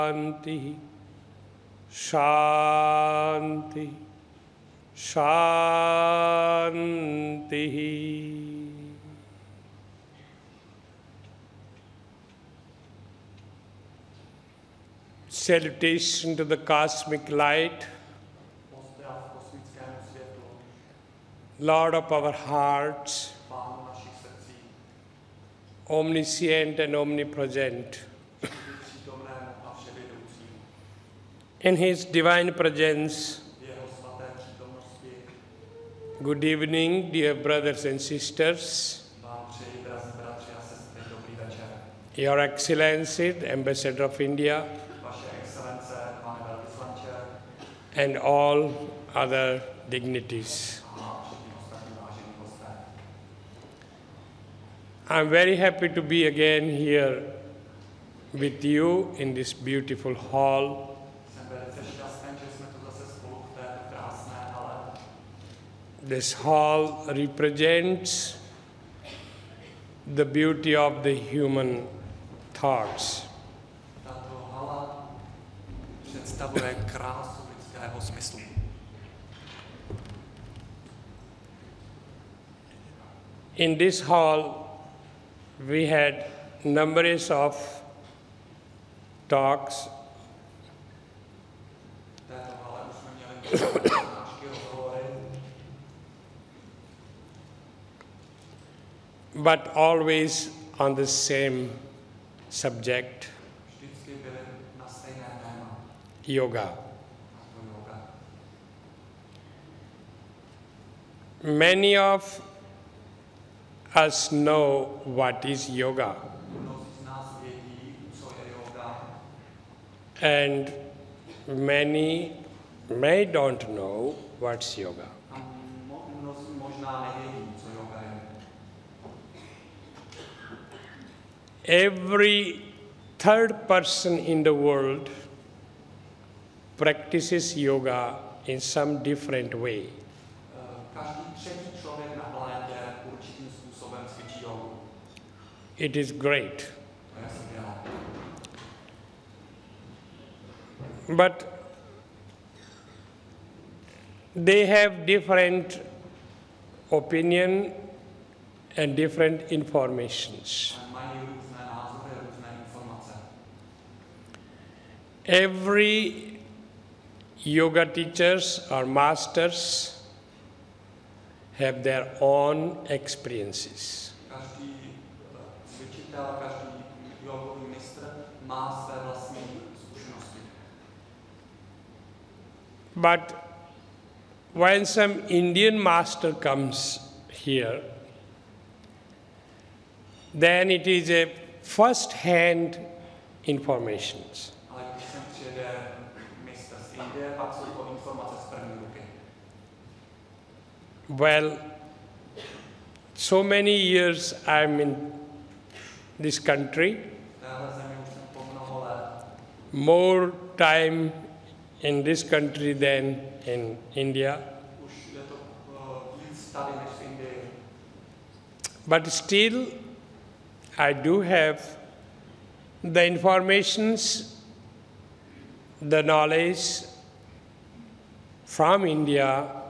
Shanti, Shanti, Shanti. Salutation to the cosmic light, Lord of our hearts, omniscient and omnipresent. In His divine presence, good evening, dear brothers and sisters. Your Excellency, the Ambassador of India, and all other dignitaries. I'm very happy to be again here with you in this beautiful hall. This hall represents the beauty of the human thoughts. In this hall, we had numbers of talks but always on the same subject, yoga. Many of us know what is yoga, and many may don't know what's yoga. Every third person in the world practices yoga in some different way. It is great. But they have different opinion and different informations. Every yoga teachers or masters have their own experiences. But when some Indian master comes here, then it is a first-hand information. Well, so many years I'm in this country, more time in this country than in India. But still, I do have the informations, the knowledge from India